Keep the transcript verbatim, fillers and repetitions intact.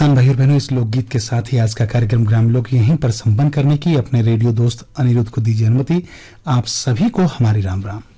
किसान भाई और बहनों, इस लोकगीत के साथ ही आज का कार्यक्रम ग्राम लोक यहीं पर संपन्न करने की अपने रेडियो दोस्त अनिरुद्ध को दीजिए अनुमति। आप सभी को हमारी राम राम।